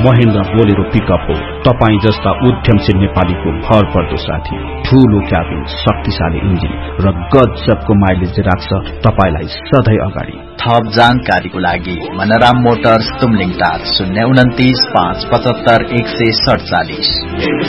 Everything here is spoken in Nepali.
महेन्द्र बोलेरो पिकअप हो तपाई जस्ता उद्यमशील नेपालीको भर पर्दो साथी। ठूलो क्याबिन, शक्तिशाली इन्जिन र गजबको माइलेज राख्छ तपाईलाई सधैँ अगाडि। थप जानकारीको लागि मनराम मोटर्स तुमलिङ टार 029 575 147।